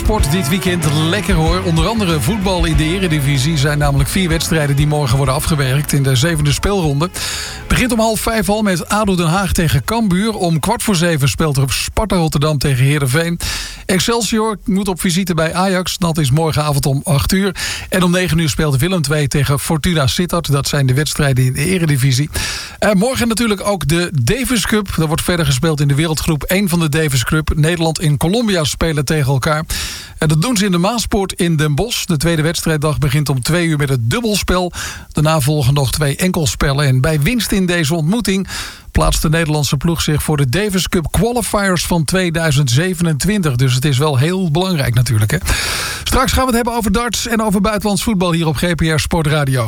sport dit weekend lekker hoor. Onder andere voetbal in de Eredivisie zijn namelijk 4 wedstrijden die morgen worden afgewerkt in de 7e speelronde. Begint om 4:30 al met ADO Den Haag tegen Cambuur. Om 6:15 speelt er Sparta Rotterdam tegen Heerenveen. Excelsior moet op visite bij Ajax. Dat is morgenavond om 8:00. En om 9:00 speelt Willem II tegen Fortuna Sittard. Dat zijn de wedstrijden in de Eredivisie. Morgen natuurlijk ook de Davis Cup. Dat wordt verder gespeeld in de wereldgroep 1 van de Davis Cup. Nederland en Colombia spelen tegen elkaar. Dat doen ze in de Maaspoort in Den Bosch. De tweede wedstrijddag begint om 2:00 met het dubbelspel. Daarna volgen nog 2 enkelspellen. En bij winst in deze ontmoeting plaatst de Nederlandse ploeg zich voor de Davis Cup Qualifiers van 2027. Dus het is wel heel belangrijk natuurlijk. Hè? Straks gaan we het hebben over darts en over buitenlands voetbal hier op GPR Sportradio.